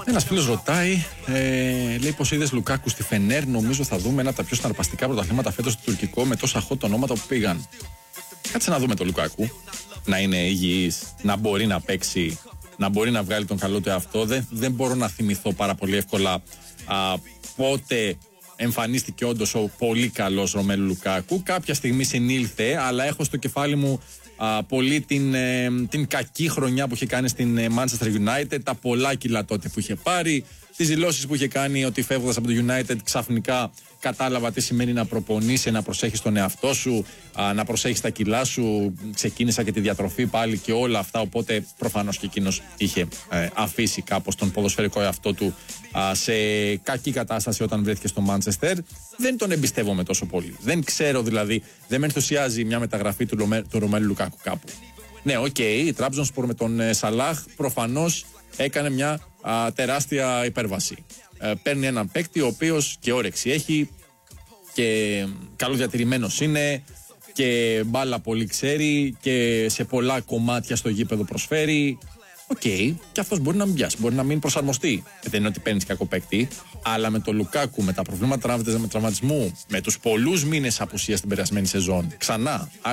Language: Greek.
Ένας φίλος ρωτάει, λέει πως είδες Λουκάκου στη Φενέρ. Νομίζω θα δούμε ένα από τα πιο συναρπαστικά πρωταθλήματα φέτος στο τουρκικό με τόσα hot ονόματα που πήγαν. Κάτσε να δούμε τον Λουκάκου. Να είναι υγιής, να μπορεί να παίξει, να μπορεί να βγάλει τον καλό του εαυτό. Δεν μπορώ να θυμηθώ πάρα πολύ εύκολα πότε εμφανίστηκε όντως ο πολύ καλός Ρωμέλου Λουκάκου. Κάποια στιγμή συνήλθε, αλλά έχω στο κεφάλι μου πολύ την κακή χρονιά που είχε κάνει στην Manchester United, τα πολλά κιλά τότε που είχε πάρει, τις δηλώσεις που είχε κάνει ότι φεύγοντας από το United ξαφνικά κατάλαβα τι σημαίνει να προπονείσαι, να προσέχεις τον εαυτό σου, να προσέχεις τα κιλά σου. Ξεκίνησα και τη διατροφή πάλι και όλα αυτά. Οπότε προφανώς και εκείνος είχε αφήσει κάπως τον ποδοσφαιρικό εαυτό του σε κακή κατάσταση όταν βρέθηκε στο Manchester. Δεν τον εμπιστεύομαι τόσο πολύ. Δεν ξέρω δηλαδή, δεν με ενθουσιάζει μια μεταγραφή του Ρωμέλου Λουκάκου κάπου. Ναι, η Τραμπζονσπορ με τον Σαλάχ προφανώς έκανε μια τεράστια υπέρβαση. Παίρνει έναν παίκτη ο οποίος και όρεξη έχει και καλοδιατηρημένος είναι και μπάλα πολύ ξέρει και σε πολλά κομμάτια στο γήπεδο προσφέρει. Και αυτός μπορεί να μην πιάσει, μπορεί να μην προσαρμοστεί. Δεν είναι ότι παίρνεις κακό παίκτη, αλλά με τον Λουκάκου, με τα προβλήματα τραυματισμού, με τους πολλούς μήνες απουσίας στην περασμένη σεζόν, ξανά